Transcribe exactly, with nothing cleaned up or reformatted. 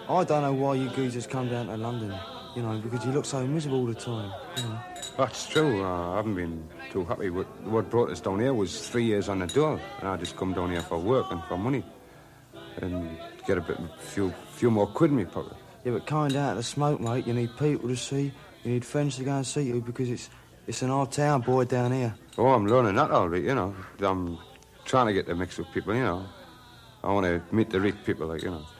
I don't know why you geezers come down to London, you know, because you look so miserable all the time, you know. That's true. Uh, I haven't been too happy. What, what brought us down here was three years on the dole, and I just come down here for work and for money, and get a bit, few, few more quid in my pocket. Yeah, but kind out of the smoke, mate. You need people to see, you need friends to go and see you, because it's it's an old town, boy, down here. Oh, I'm learning that all right, you know. I'm trying to get the mix with people, you know. I want to meet the rich people, like, you know.